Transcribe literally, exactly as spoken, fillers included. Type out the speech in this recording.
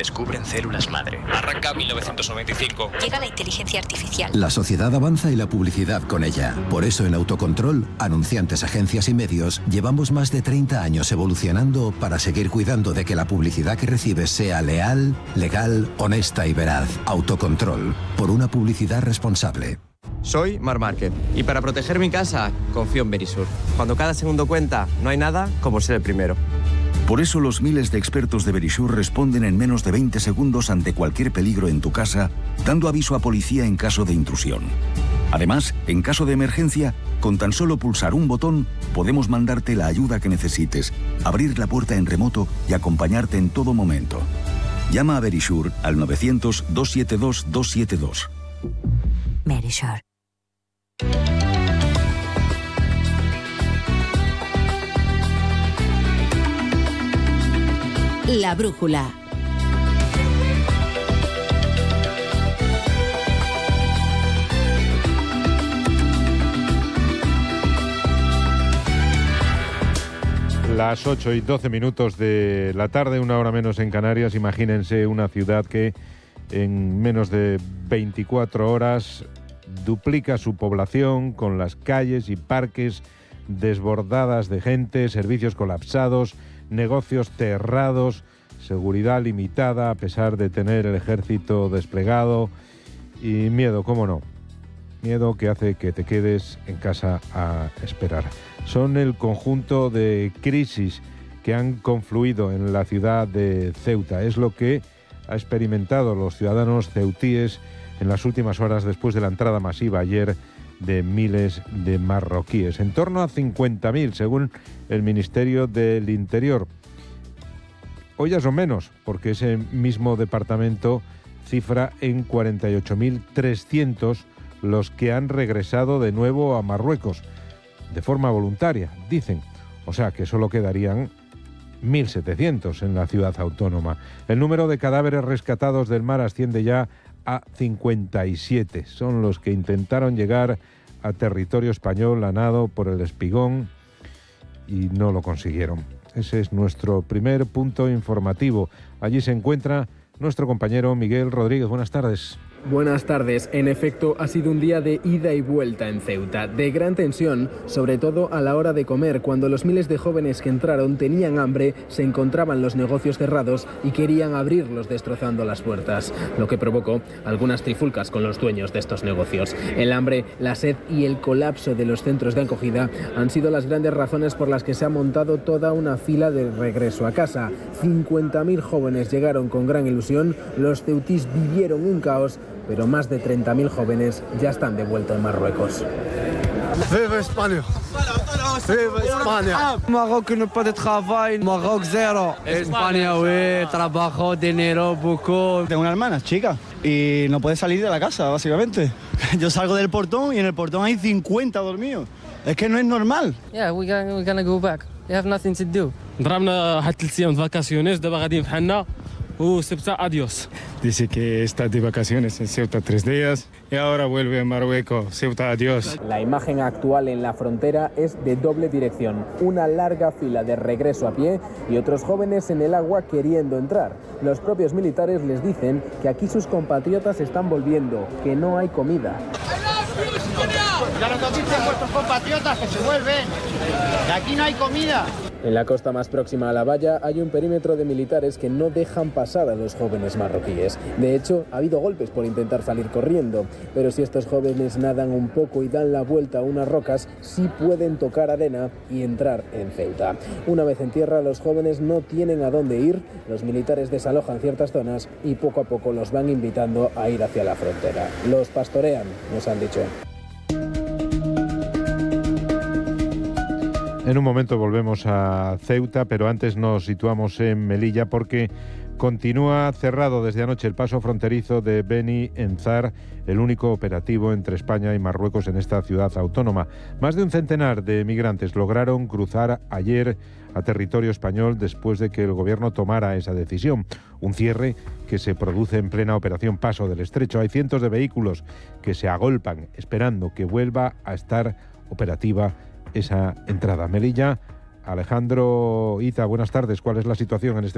descubren células madre. Arranca mil novecientos noventa y cinco. Llega la inteligencia artificial. La sociedad avanza y la publicidad con ella. Por eso en Autocontrol, anunciantes, agencias y medios, llevamos más de treinta años evolucionando para seguir cuidando de que la publicidad que recibes sea leal, legal, honesta y veraz. Autocontrol. Por una publicidad responsable. Soy Mar Márquez y para proteger mi casa confío en Verisur. Cuando cada segundo cuenta, no hay nada como ser el primero. Por eso los miles de expertos de Verisur responden en menos de veinte segundos ante cualquier peligro en tu casa, dando aviso a policía en caso de intrusión. Además, en caso de emergencia, con tan solo pulsar un botón, podemos mandarte la ayuda que necesites, abrir la puerta en remoto y acompañarte en todo momento. Llama a Verisur al novecientos, doscientos setenta y dos, doscientos setenta y dos. Verisur. La brújula. Las ocho y doce minutos de la tarde, una hora menos en Canarias. Imagínense una ciudad que en menos de veinticuatro horas duplica su población, con las calles y parques desbordadas de gente, servicios colapsados, negocios cerrados, seguridad limitada a pesar de tener el ejército desplegado y miedo, cómo no, miedo que hace que te quedes en casa a esperar. Son el conjunto de crisis que han confluido en la ciudad de Ceuta. Es lo que ha experimentado los ciudadanos ceutíes en las últimas horas después de la entrada masiva ayer de miles de marroquíes. En torno a cincuenta mil, según el Ministerio del Interior. Hoy ya son menos, porque ese mismo departamento cifra en cuarenta y ocho mil trescientos los que han regresado de nuevo a Marruecos, de forma voluntaria, dicen. O sea que solo quedarían mil setecientos en la ciudad autónoma. El número de cadáveres rescatados del mar asciende ya a cincuenta y siete. Son los que intentaron llegar a territorio español a nado por el Espigón y no lo consiguieron. Ese es nuestro primer punto informativo. Allí se encuentra nuestro compañero Miguel Rodríguez. Buenas tardes. Buenas tardes. En efecto, ha sido un día de ida y vuelta en Ceuta, de gran tensión, sobre todo a la hora de comer, cuando los miles de jóvenes que entraron tenían hambre, se encontraban los negocios cerrados y querían abrirlos destrozando las puertas, lo que provocó algunas trifulcas con los dueños de estos negocios. El hambre, la sed y el colapso de los centros de acogida han sido las grandes razones por las que se ha montado toda una fila de regreso a casa. cincuenta mil jóvenes llegaron con gran ilusión, los ceutís vivieron un caos, pero más de treinta mil jóvenes ya están de vuelta en Marruecos. ¡Viva España! ¡Viva España! Marruecos no puede trabajar, Marruecos cero. España, güey, trabajo, dinero, poco. Tengo una hermana, chica, y no puede salir de la casa, básicamente. Yo salgo del portón y en el portón hay cincuenta dormidos. Es que no es normal. Yeah, we gonna, we gonna go back. We have nothing to do. ضربنا واحد ثلاث ايام فاكاسيونيز دابا غاديين بحالنا. Uh, Ceuta, adiós. Dice que está de vacaciones en Ceuta tres días y ahora vuelve a Marruecos. Ceuta, adiós. La imagen actual en la frontera es de doble dirección. Una larga fila de regreso a pie y otros jóvenes en el agua queriendo entrar. Los propios militares les dicen que aquí sus compatriotas están volviendo, que no hay comida. Ya los dicen vuestros compatriotas que se vuelven, que aquí no hay comida. En la costa más próxima a la valla hay un perímetro de militares que no dejan pasar a los jóvenes marroquíes. De hecho, ha habido golpes por intentar salir corriendo, pero si estos jóvenes nadan un poco y dan la vuelta a unas rocas, sí pueden tocar arena y entrar en Ceuta. Una vez en tierra, los jóvenes no tienen a dónde ir, los militares desalojan ciertas zonas y poco a poco los van invitando a ir hacia la frontera. Los pastorean, nos han dicho. En un momento volvemos a Ceuta, pero antes nos situamos en Melilla porque continúa cerrado desde anoche el paso fronterizo de Beni Enzar, el único operativo entre España y Marruecos en esta ciudad autónoma. Más de un centenar de migrantes lograron cruzar ayer a territorio español después de que el gobierno tomara esa decisión. Un cierre que se produce en plena operación Paso del Estrecho. Hay cientos de vehículos que se agolpan esperando que vuelva a estar operativa esa entrada. Melilla, Alejandro Ita, buenas tardes. ¿Cuál es la situación en este